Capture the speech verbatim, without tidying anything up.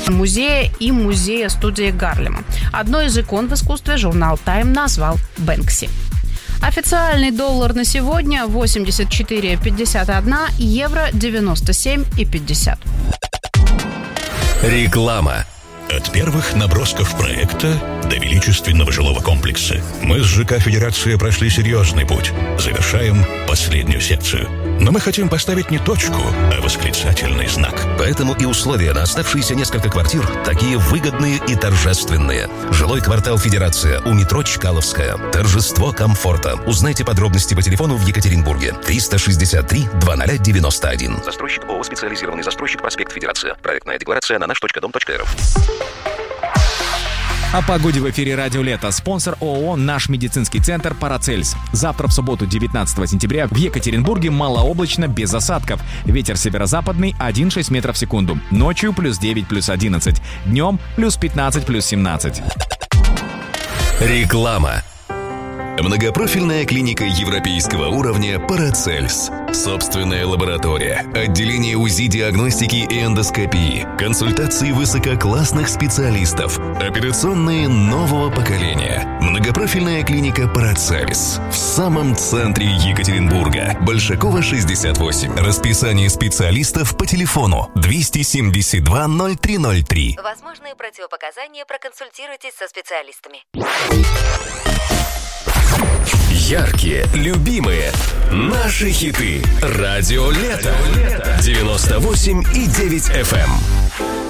музея и музея-студии Гарлема. Одной из икон в искусстве журнал Time назвал Бэнкси. Официальный доллар на сегодня восемьдесят четыре пятьдесят один, евро девяносто семь пятьдесят. Реклама. От первых набросков проекта до величественного жилого комплекса мы с ЖК «Федерация» прошли серьезный путь. Завершаем последнюю секцию. Но мы хотим поставить не точку, а восклицательный знак. Поэтому и условия на оставшиеся несколько квартир такие выгодные и торжественные. Жилой квартал «Федерация» у метро Чкаловская. Торжество комфорта. Узнайте подробности по телефону в Екатеринбурге. триста шестьдесят три двадцать девяносто один. Застройщик ООО «Специализированный застройщик», проспект Федерация. Проектная декларация на наш точка дом точка эр эф. О погоде в эфире «Радио Лето». Спонсор ООО «Наш медицинский центр Парацельс». Завтра в субботу, девятнадцатого сентября, в Екатеринбурге малооблачно, без осадков. Ветер северо-западный один и шесть метров в секунду. Ночью плюс девять, плюс одиннадцать. Днем плюс пятнадцать, плюс семнадцать. Реклама. Многопрофильная клиника европейского уровня «Парацельс». Собственная лаборатория, отделение УЗИ, диагностики и эндоскопии, консультации высококлассных специалистов, операционные нового поколения. Многопрофильная клиника «Парацельс» в самом центре Екатеринбурга. Большакова, шестьдесят восемь. Расписание специалистов по телефону двести семьдесят два ноль три ноль три. Возможные противопоказания, проконсультируйтесь со специалистами. Яркие, любимые, наши хиты. Радио Лето. девяносто восемь и девять эф эм.